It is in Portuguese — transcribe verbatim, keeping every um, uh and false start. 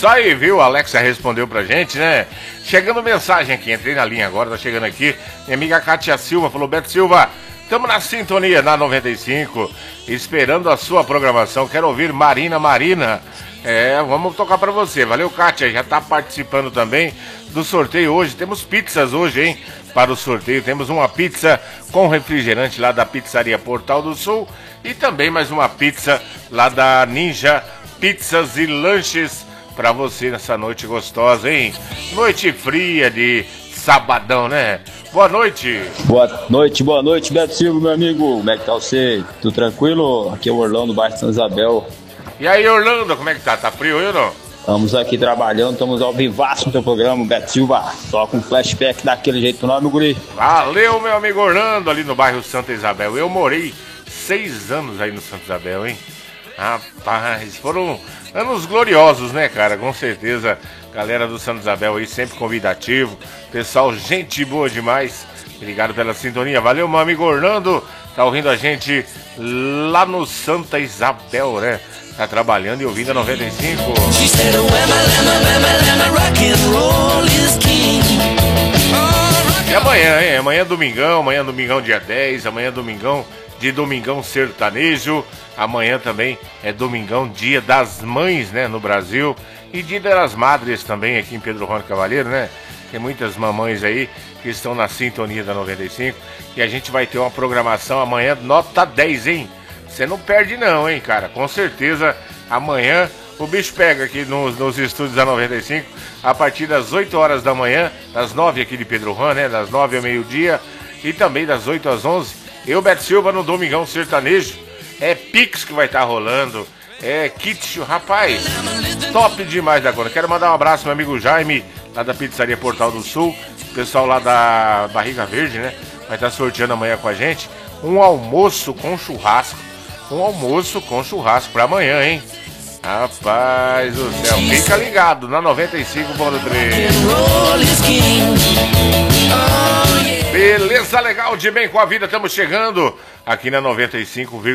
isso aí, viu? A Alexa respondeu pra gente, né? Chegando mensagem aqui, entrei na linha agora, tá chegando aqui. Minha amiga Kátia Silva falou: Beto Silva, estamos na sintonia na noventa e cinco, esperando a sua programação. Quero ouvir Marina Marina. É, vamos tocar pra você. Valeu, Kátia, já tá participando também do sorteio hoje. Temos pizzas hoje, hein? Para o sorteio, temos uma pizza com refrigerante lá da Pizzaria Portal do Sul e também mais uma pizza lá da Ninja Pizzas e Lanches pra você nessa noite gostosa, hein? Noite fria de sabadão, né? Boa noite. Boa noite, boa noite, Beto Silva, meu amigo. Como é que tá você? Tudo tranquilo? Aqui é o Orlando, bairro de São Isabel. E aí, Orlando, como é que tá? Tá frio aí ou não? Estamos aqui trabalhando, estamos ao vivaço no teu programa, Beto Silva. Toca um flashback daquele jeito, não é, meu guri? Valeu, meu amigo Orlando, ali no bairro Santa Isabel. Eu morei seis anos aí no Santa Isabel, hein? Rapaz, foram anos gloriosos, né, cara? Com certeza, galera do Santa Isabel aí sempre convidativo. Pessoal, gente boa demais. Obrigado pela sintonia. Valeu, meu amigo Orlando. Tá ouvindo a gente lá no Santa Isabel, né? Tá trabalhando e ouvindo a noventa e cinco. E amanhã, hein? Amanhã é domingão, amanhã é domingão dia dez, amanhã é domingão de Domingão Sertanejo. Amanhã também é domingão, dia das mães, né, no Brasil. E dia das madres também aqui em Pedro Juan Cavalheiro, né? Tem muitas mamães aí que estão na sintonia da noventa e cinco. E a gente vai ter uma programação amanhã, nota dez, hein? Você não perde não, hein, cara? Com certeza, amanhã o bicho pega aqui nos, nos estúdios da noventa e cinco, a partir das oito horas da manhã, das nove aqui de Pedro Juan, né? Das nove ao meio-dia e também das oito às onze. Eu, Beto Silva, no Domingão Sertanejo. É Pix que vai estar tá rolando. É kit, rapaz, top demais da conta. Quero mandar um abraço meu amigo Jaime, lá da Pizzaria Portal do Sul. O pessoal lá da Barriga Verde, né? Vai estar tá sorteando amanhã com a gente um almoço com churrasco. Um almoço com churrasco pra amanhã, hein? Rapaz do céu, fica ligado na noventa e cinco ponto três. Beleza, legal, de bem com a vida, estamos chegando aqui na noventa e cinco.